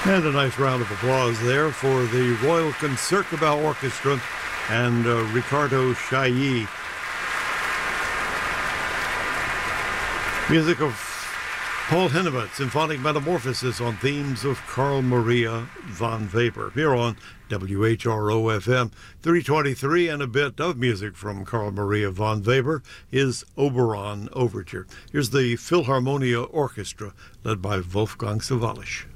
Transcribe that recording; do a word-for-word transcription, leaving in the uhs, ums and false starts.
And a nice round of applause there for the Royal Concertgebouw Orchestra and uh, Ricardo Chailly. Music of Paul Hennevith, Symphonic Metamorphosis on themes of Carl Maria von Weber. Here on W H R O F M, three twenty-three, and a bit of music from Carl Maria von Weber is Oberon Overture. Here's the Philharmonia Orchestra led by Wolfgang Sawallisch.